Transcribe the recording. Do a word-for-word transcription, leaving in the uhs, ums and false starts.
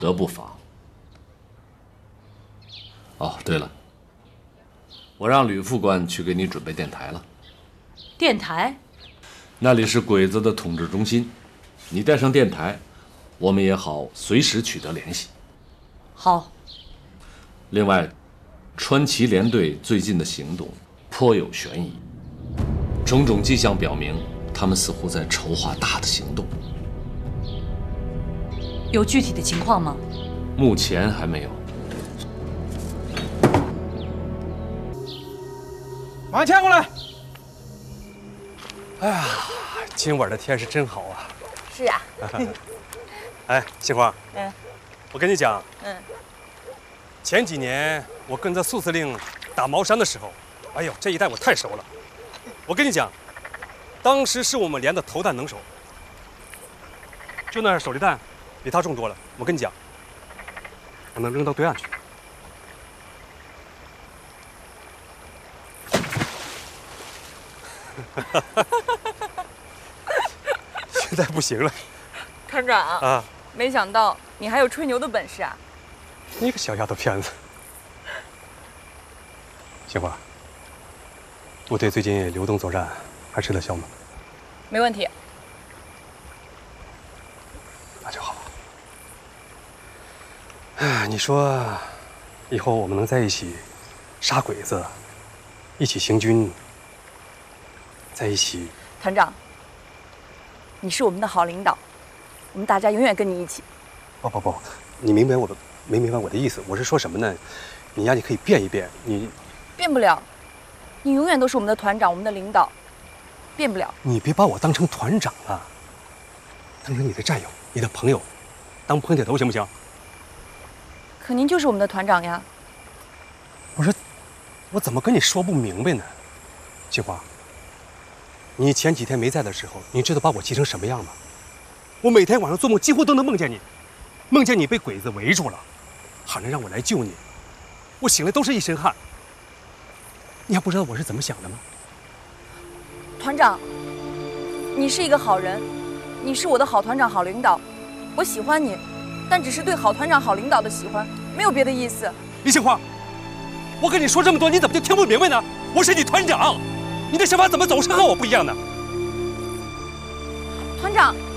得不妨。哦，对了，我让吕副官去给你准备电台了。 电台？ 那里是鬼子的统治中心，你带上电台，我们也好随时取得联系。 好。 另外，川崎联队最近的行动颇有悬疑，种种迹象表明，他们似乎在筹划大的行动。 有具体的情况吗？ 目前还没有。 马上牵过来。哎呀，今晚的天是真好啊！ 是啊。 哎，杏花， 嗯， 我跟你讲， 嗯， 前几年我跟着苏司令打茅山的时候，哎呦，这一带我太熟了。我跟你讲，当时是我们连的投弹能手，就那手榴弹比他重多了。我跟你讲，我能扔到对岸去。现在不行了， 团长啊！ 没想到你还有吹牛的本事啊！ 你个小丫头片子。杏花，部队最近流动作战还吃得消吗？ 没问题。 那就好。哎，你说，以后我们能在一起杀鬼子，一起行军，在一起。 团长，你是我们的好领导，我们大家永远跟你一起。 不不不，你明白我的没明白我的意思？我是说什么呢？你呀，你可以变一变，你变不了，你永远都是我们的团长，我们的领导，变不了。 你别把我当成团长了，当成你的战友、你的朋友，当碰铁头行不行？ 可您就是我们的团长呀。 我说，我怎么跟你说不明白呢？杏花，你前几天没在的时候，你知道把我急成什么样吗？我每天晚上做梦几乎都能梦见你，梦见你被鬼子围住了，喊着让我来救你，我醒来都是一身汗。你还不知道我是怎么想的吗？ 团长，你是一个好人，你是我的好团长、好领导，我喜欢你，但只是对好团长、好领导的喜欢，没有别的意思。 李杏花，我跟你说这么多，你怎么就听不明白呢？我是你团长，你的想法怎么总是和我不一样呢？ 团长。